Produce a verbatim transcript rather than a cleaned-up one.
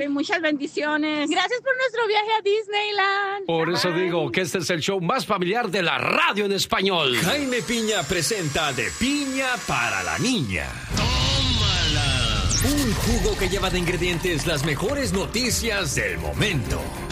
y muchas bendiciones. Gracias por nuestro viaje a Disneyland. Por eso Bye. digo que este es el show más familiar de la radio en español. Jaime Piña presenta De Piña para la Niña. ¡Tómala! Un jugo que lleva de ingredientes las mejores noticias del momento.